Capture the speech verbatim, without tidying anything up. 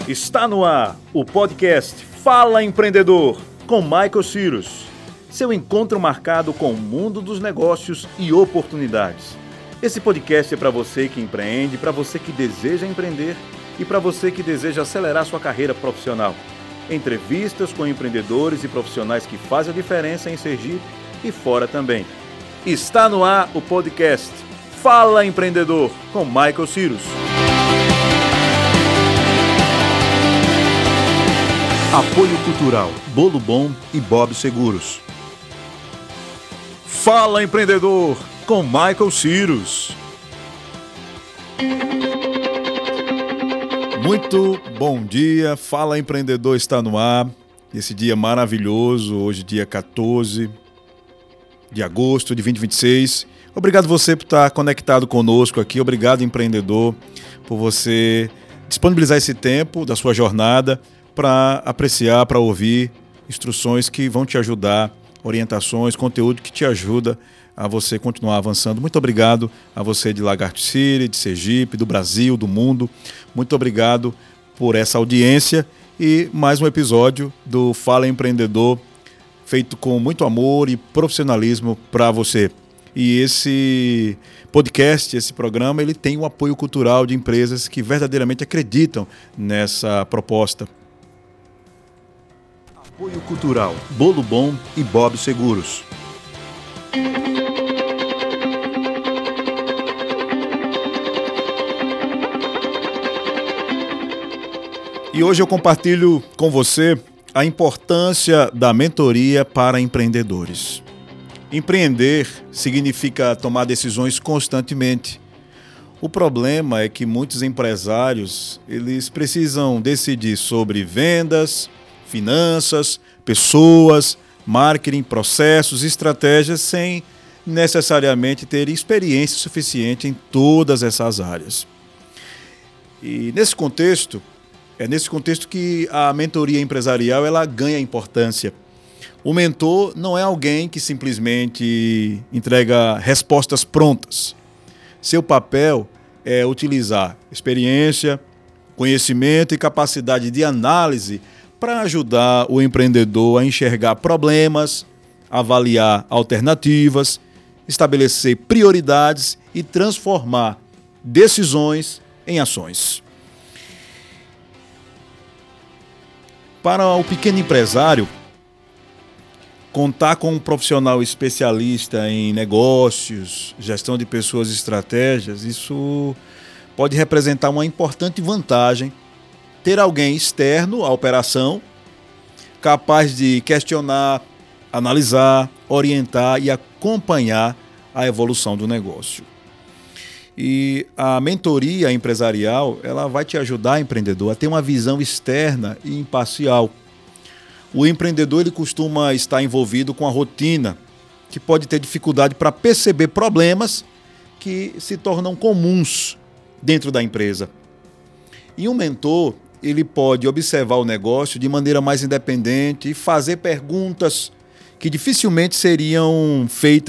Está no ar o podcast Fala Empreendedor, com Michael Cyrus. Seu encontro marcado com o mundo dos negócios e oportunidades. Esse podcast é para você que empreende, para você que deseja empreender e para você que deseja acelerar sua carreira profissional. Entrevistas com empreendedores e profissionais que fazem a diferença em Sergipe e fora também. Está no ar o podcast Fala Empreendedor, com Michael Cyrus. Apoio Cultural, Bolo Bom e Bob Seguros. Fala Empreendedor, com Michael Cyrus. Muito bom dia, Fala Empreendedor está no ar. Esse dia maravilhoso, hoje dia quatorze de agosto de dois mil e vinte e seis. Obrigado você por estar conectado conosco aqui, obrigado empreendedor por você disponibilizar esse tempo da sua jornada para apreciar, para ouvir instruções que vão te ajudar, orientações, conteúdo que te ajuda a você continuar avançando. Muito obrigado a você de Lagarto City, de Sergipe, do Brasil, do mundo. Muito obrigado por essa audiência e mais um episódio do Fala Empreendedor, feito com muito amor e profissionalismo para você. E esse podcast, esse programa, ele tem o apoio cultural de empresas que verdadeiramente acreditam nessa proposta. Apoio Cultural, Bolo Bom e Bob Seguros. E hoje eu compartilho com você a importância da mentoria para empreendedores. Empreender significa tomar decisões constantemente. O problema é que muitos empresários, eles precisam decidir sobre vendas, finanças, pessoas, marketing, processos, estratégias, sem necessariamente ter experiência suficiente em todas essas áreas. E nesse contexto, é nesse contexto que a mentoria empresarial ela ganha importância. O mentor não é alguém que simplesmente entrega respostas prontas. Seu papel é utilizar experiência, conhecimento e capacidade de análise para ajudar o empreendedor a enxergar problemas, avaliar alternativas, estabelecer prioridades e transformar decisões em ações. Para o pequeno empresário, contar com um profissional especialista em negócios, gestão de pessoas e estratégias, isso pode representar uma importante vantagem. Ter alguém externo à operação, capaz de questionar, analisar, orientar e acompanhar a evolução do negócio. E a mentoria empresarial, ela vai te ajudar, empreendedor, a ter uma visão externa e imparcial. O empreendedor ele costuma estar envolvido com a rotina, que pode ter dificuldade para perceber problemas que se tornam comuns dentro da empresa. E um mentor, ele pode observar o negócio de maneira mais independente e fazer perguntas que dificilmente seriam feitas